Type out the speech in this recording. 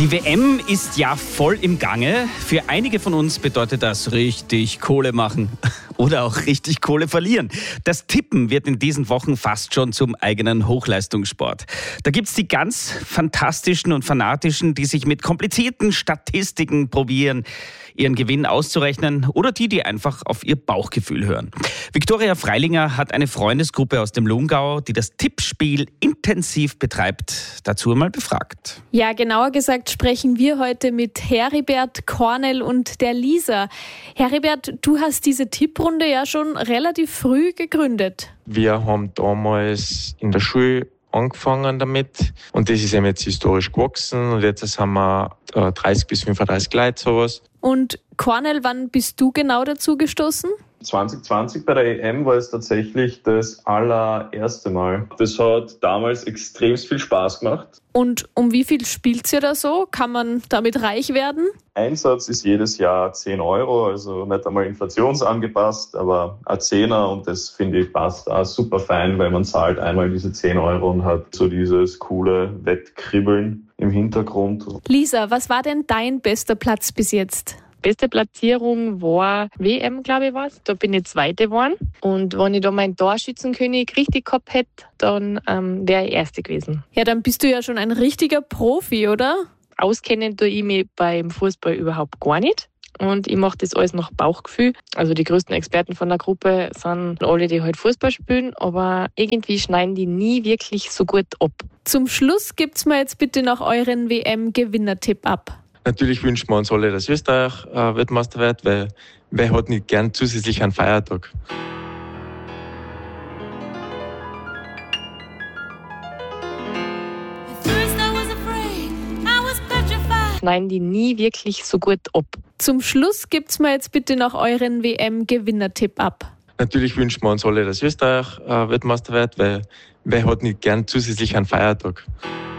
Die WM ist ja voll im Gange. Für einige von uns bedeutet das richtig Kohle machen oder auch richtig Kohle verlieren. Das Tippen wird in diesen Wochen fast schon zum eigenen Hochleistungssport. Da gibt's die ganz fantastischen und fanatischen, die sich mit komplizierten Statistiken probieren, ihren Gewinn auszurechnen, oder die einfach auf ihr Bauchgefühl hören. Viktoria Freilinger hat eine Freundesgruppe aus dem Lungau, die das Tippspiel intensiv betreibt, dazu einmal befragt. Ja, genauer gesagt sprechen wir heute mit Heribert, Cornel und der Lisa. Heribert, du hast diese Tipprunde ja schon relativ früh gegründet. Wir haben damals in der Schule angefangen damit und das ist eben jetzt historisch gewachsen und jetzt haben wir 30 bis 35 Leute sowas. Und Cornel, wann bist du genau dazu gestoßen? 2020 bei der EM war es tatsächlich das allererste Mal. Das hat damals extrem viel Spaß gemacht. Und um wie viel spielt ihr da so? Kann man damit reich werden? Einsatz ist jedes Jahr 10 €, also nicht einmal inflationsangepasst, aber ein Zehner, und das finde ich passt auch super fein, weil man zahlt einmal diese 10 € und hat so dieses coole Wettkribbeln im Hintergrund. Lisa, was war denn dein bester Platz bis jetzt? Beste Platzierung war WM, glaube ich, war's. Da bin ich Zweite geworden. Und wenn ich da meinen Torschützenkönig richtig gehabt hätte, dann wäre ich Erste gewesen. Ja, dann bist du ja schon ein richtiger Profi, oder? Auskennen tue ich mich beim Fußball überhaupt gar nicht. Und ich mache das alles nach Bauchgefühl. Also die größten Experten von der Gruppe sind alle, die halt Fußball spielen, aber irgendwie schneiden die nie wirklich so gut ab. Zum Schluss gibt's mir jetzt bitte noch euren WM-Gewinnertipp ab. Natürlich wünschen wir uns alle, dass Österreich Weltmeister wird, weil wer hat nicht gern zusätzlich einen Feiertag? Schneiden die nie wirklich so gut ab. Zum Schluss gibt's mir jetzt bitte noch euren WM-Gewinnertipp ab. Natürlich wünschen wir uns alle, dass Österreich Weltmeister wird, weil wer hat nicht gern zusätzlich einen Feiertag?